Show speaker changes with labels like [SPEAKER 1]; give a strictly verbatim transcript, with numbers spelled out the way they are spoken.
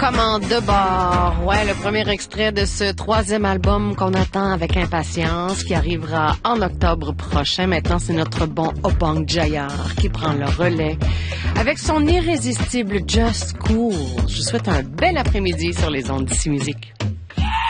[SPEAKER 1] Commande de bord. Ouais, le premier extrait de ce troisième album qu'on attend avec impatience, qui arrivera en octobre prochain. Maintenant, c'est notre bon Obang Jayar qui prend le relais avec son irrésistible Just Cool. Je vous souhaite un bel après-midi sur les ondes d'Ici Musique.